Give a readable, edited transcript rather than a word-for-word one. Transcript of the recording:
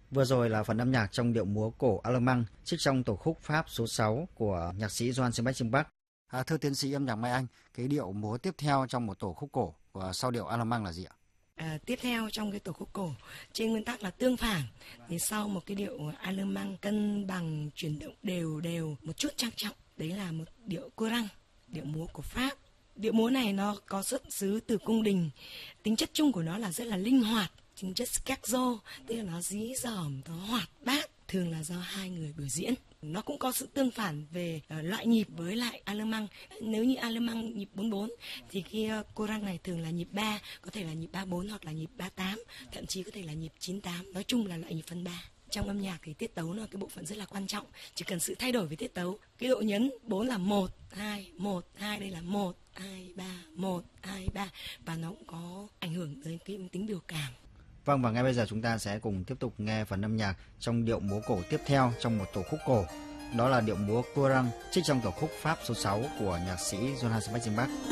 Vừa rồi là phần âm nhạc trong điệu múa cổ Alemang trích trong tổ khúc Pháp số 6 của nhạc sĩ Johann Sebastian Bach. Thưa tiến sĩ âm nhạc Mai Anh, cái điệu múa tiếp theo trong một tổ khúc cổ sau điệu Alemang là gì ạ? Tiếp theo trong cái tổ khúc cổ trên nguyên tắc là tương phản, thì sau một cái điệu Alemang cân bằng chuyển động đều đều một chút trang trọng, đấy là một điệu courant, điệu múa của Pháp. Điệu múa này nó có xuất xứ từ cung đình, tính chất chung của nó là rất là linh hoạt, tính chất scherzo, tức là nó dí dỏm, nó hoạt bát, thường là do hai người biểu diễn. Nó cũng có sự tương phản về loại nhịp với lại Alemang. Nếu như Alemang nhịp 44 thì kia courant này thường là nhịp 3, có thể là nhịp 34 hoặc là nhịp 38, thậm chí có thể là nhịp 98, nói chung là loại nhịp phân 3. Trong âm nhạc thì tiết tấu là cái bộ phận rất là quan trọng, chỉ cần sự thay đổi về tiết tấu. Cái độ nhấn 4 là 1 2 1 2, đây là 1 2 3 1 2 3, và nó cũng có ảnh hưởng đến cái tính biểu cảm. Vâng, và ngay bây giờ chúng ta sẽ cùng tiếp tục nghe phần âm nhạc trong điệu múa cổ tiếp theo trong một tổ khúc cổ. Đó là điệu múa courant trích trong tổ khúc Pháp số 6 của nhạc sĩ Johann Sebastian Bach.